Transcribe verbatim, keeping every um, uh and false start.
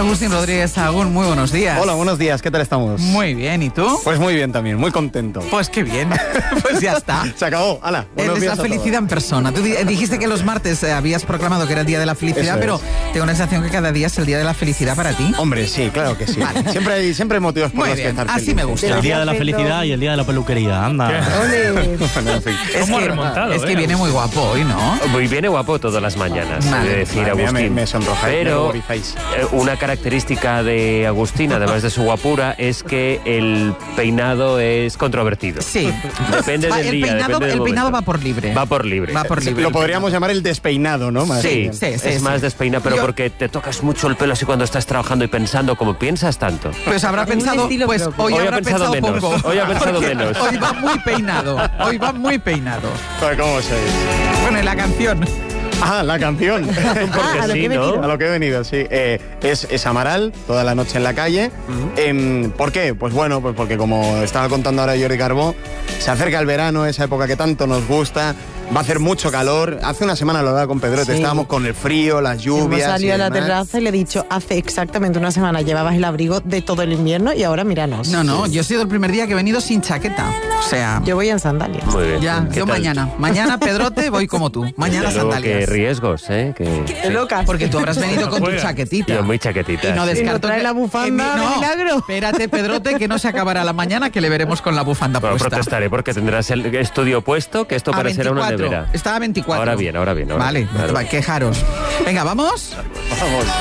Agustín Rodríguez Sahagún, muy buenos días. Hola, buenos días, ¿qué tal estamos? Muy bien, ¿y tú? Pues muy bien también, muy contento. Pues qué bien, pues ya está. Se acabó, hala. Eres la felicidad en persona. Tú dijiste que los martes eh, habías proclamado que era el día de la felicidad, Eso pero es. tengo la sensación que cada día es el día de la felicidad para ti. Hombre, sí, claro que sí. Vale. Siempre hay, siempre hay motivos por Muy los bien, que estar así felices. me gusta. El día de la felicidad y el día de la peluquería, anda. Bueno, en fin. Es ¿Cómo ha que, remontado, es que eh? viene muy guapo hoy, ¿no? Muy viene guapo todas las mañanas, Vale. he de decir, Madre mía, Agustín. me- me sonrojáis, me Pero ruborizáis. eh, una característica de Agustín, además de su guapura, es que el peinado es controvertido. Sí. Depende Va, del el día, peinado, depende del el peinado momento. va por libre. Va por libre. Va por libre. Lo podríamos llamar el despeinado, ¿no? Más Sí, bien. sí, sí, es sí. más despeinado, pero Yo- porque te tocas mucho el pelo así cuando estás trabajando y pensando, como piensas tanto. Pues habrá pensado, estilo pues propio. hoy, Hoy ha habrá pensado pensado menos, poco. hoy ha pensado Porque menos. Hoy va muy peinado, hoy va muy peinado. Joder, ¿cómo sois? Bueno, y la canción. Ah, la canción. Ah, a lo sí, que he ¿no? venido. A lo que he venido, sí. Eh, es, es Amaral, toda la noche en la calle. Em, ¿Por qué? Pues bueno, pues porque como estaba contando ahora Jordi Carbó, se acerca el verano, esa época que tanto nos gusta. Va a hacer mucho calor. Hace una semana lo hablaba con Pedrote, Sí. estábamos con el frío, las lluvias. Hemos salido y a la demás. terraza y le he dicho, hace exactamente una semana llevabas el abrigo de todo el invierno y ahora míranos. No, no, yo he sido el primer día que he venido sin chaqueta. O sea, Yo voy en sandalias. Muy bien. ya, ¿Qué yo tal? mañana. Mañana, Pedrote, voy como tú. Mañana Desde luego, sandalias. qué riesgos, ¿eh? Que, Qué locas. Porque tú habrás venido con tu Juega. chaquetita. Yo muy chaquetita, Y no sí. descarto Y no trae que- la bufanda que mi- de no, milagro. espérate, Pedrote, que no se acabará la mañana, que le veremos con la bufanda Bueno, puesta. protestaré porque tendrás el estudio puesto, que esto A parecerá una veinticuatro. nevera. Estaba a veinticuatro. Ahora bien, ahora bien. Ahora Vale, bien, claro. va, quejaros. Venga, ¿vamos? Vamos.